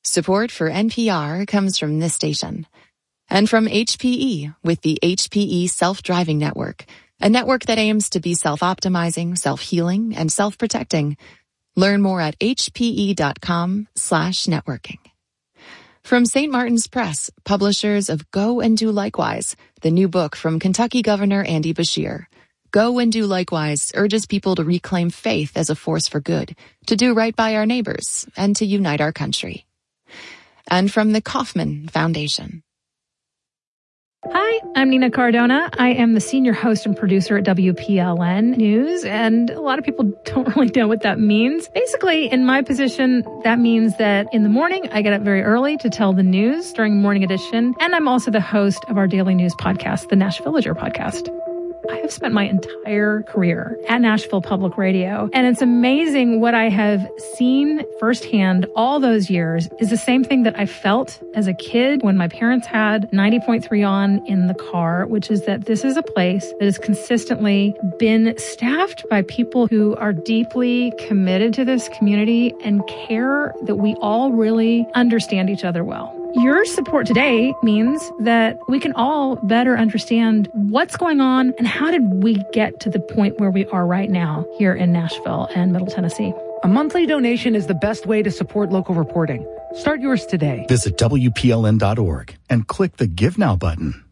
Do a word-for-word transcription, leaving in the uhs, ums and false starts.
Support for N P R comes from this station. And from H P E with the H P E Self-Driving Network, a network that aims to be self-optimizing, self-healing, and self-protecting. Learn more at hpe.com slash networking. From Saint Martin's Press, publishers of Go and Do Likewise, the new book from Kentucky Governor Andy Beshear. Go and Do Likewise urges people to reclaim faith as a force for good, to do right by our neighbors, and to unite our country. And from the Kauffman Foundation. Hi, I'm Nina Cardona. I am the senior host and producer at W P L N News, and a lot of people don't really know what that means. Basically, in my position, that means that in the morning, I get up very early to tell the news during Morning Edition, and I'm also the host of our daily news podcast, the Nash Villager podcast. I have spent my entire career at Nashville Public Radio, and it's amazing what I have seen firsthand all those years is the same thing that I felt as a kid when my parents had ninety point three on in the car, which is that this is a place that has consistently been staffed by people who are deeply committed to this community and care that we all really understand each other well. Your support today means that we can all better understand what's going on and how did we get to the point where we are right now here in Nashville and Middle Tennessee. A monthly donation is the best way to support local reporting. Start yours today. Visit W P L N dot org and click the Give Now button.